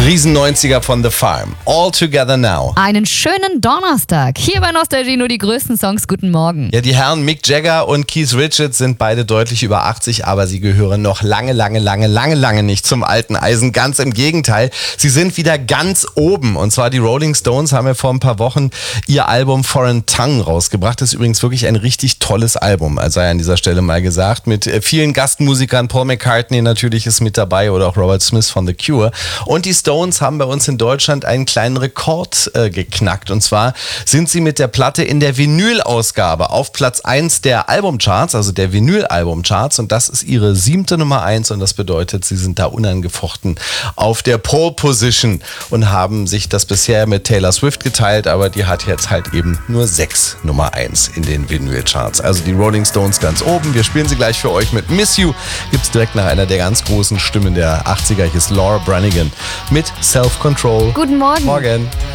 Riesen-90er von The Farm. All Together Now. Einen schönen Donnerstag. Hier bei Nostalgie nur die größten Songs. Guten Morgen. Ja, die Herren Mick Jagger und Keith Richards sind beide deutlich über 80, aber sie gehören noch lange nicht zum alten Eisen. Ganz im Gegenteil. Sie sind wieder ganz oben. Und zwar die Rolling Stones haben ja vor ein paar Wochen ihr Album Foreign Tongue rausgebracht. Das ist übrigens wirklich ein richtig tolles Album, sei an dieser Stelle mal gesagt. Mit vielen Gastmusikern. Paul McCartney natürlich ist mit dabei oder auch Robert Smith von The Cure. Und die Stones haben bei uns in Deutschland einen kleinen Rekord geknackt. Und zwar sind sie mit der Platte in der Vinyl-Ausgabe auf Platz 1 der Albumcharts, also der Vinyl-Albumcharts. Und das ist ihre 7. Nummer 1. Und das bedeutet, sie sind da unangefochten auf der Pole Position und haben sich das bisher mit Taylor Swift geteilt. Aber die hat jetzt halt eben nur 6 Nummer 1 in den Vinyl-Charts. Also die Rolling Stones ganz oben. Wir spielen sie gleich für euch mit Miss You. Gibt's direkt nach einer der ganz großen Stimmen der 80er. Hier ist Laura Branigan mit Self Control. Guten Morgen. Morgen.